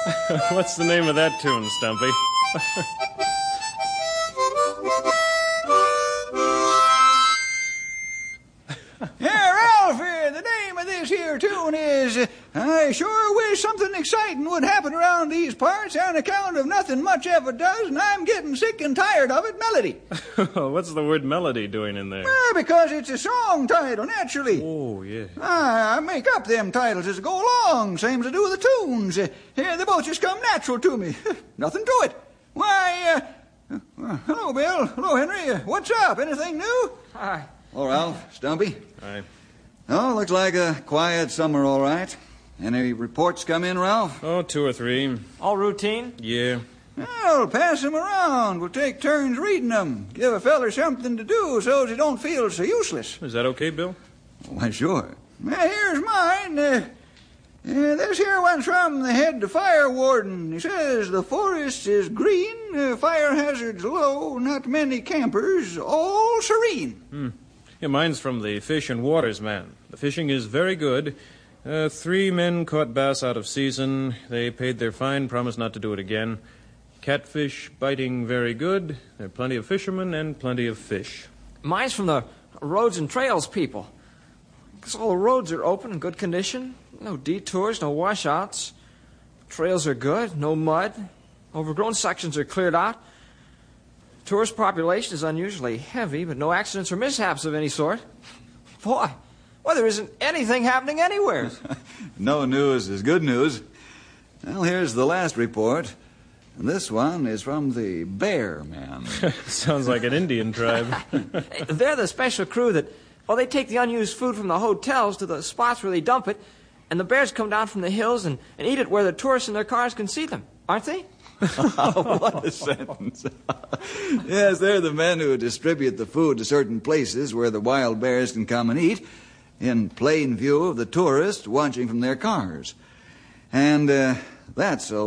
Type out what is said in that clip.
What's the name of that tune, Stumpy? Yeah, Ralph, the name of this here tune is I sure wish something exciting would happen around these parts on account of nothing much ever does, and I'm getting sick and tired of it, Melody. What's the word melody doing in there? Because it's a song title, naturally. Oh, yeah. I make up them titles as I go along, same as I do with the tunes. They both just come natural to me. Nothing to it. Why, hello, Bill. Hello, Henry. What's up? Anything new? Hi. Hello, Ralph. Stumpy. Hi. Oh, looks like a quiet summer, all right. Any reports come in, Ralph? Oh, 2 or 3. All routine? Yeah. Well, pass them around. We'll take turns reading them. Give a feller something to do so he don't feel so useless. Is that okay, Bill? Why, sure. Here's mine. This here one's from the head fire warden. He says the forest is green, fire hazards low, not many campers, all serene. Yeah, mine's from the Fish and Waters man. The fishing is very good. 3 men caught bass out of season. They paid their fine, promised not to do it again. Catfish biting very good. There are plenty of fishermen and plenty of fish. Mine's from the roads and trails people. Because all the roads are open in good condition. No detours, no washouts. Trails are good, no mud. Overgrown sections are cleared out. Tourist population is unusually heavy, but no accidents or mishaps of any sort. Boy, there isn't anything happening anywhere. No news is good news. Well, here's the last report. And this one is from the Bear Man. Sounds like an Indian tribe. They're the special crew that, they take the unused food from the hotels to the spots where they dump it, and the bears come down from the hills and eat it where the tourists in their cars can see them, aren't they? What a sentence. Yes, they're the men who distribute the food to certain places where the wild bears can come and eat, in plain view of the tourists watching from their cars. And that's so